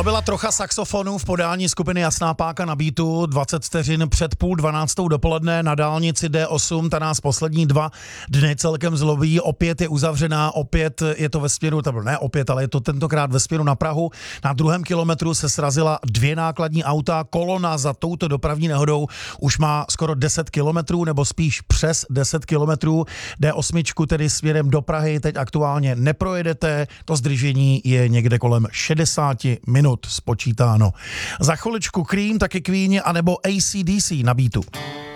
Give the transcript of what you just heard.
Tohle byla trocha saxofonů v podání skupiny Jasná páka na beatu, 20 vteřin před 11:30 dopoledne na dálnici D8, ta nás poslední 2 dny celkem zlobí, opět je uzavřená, opět je to ve směru, ne opět, ale je to tentokrát ve směru na Prahu. Na 2. kilometru se srazila 2 nákladní auta, kolona za touto dopravní nehodou už má skoro 10 kilometrů, nebo spíš přes 10 kilometrů. D8 tedy směrem do Prahy teď aktuálně neprojedete, to zdržení je někde kolem 60 minut spočítáno. Za chviličku Cream, taky Queen, anebo AC/DC na beatu.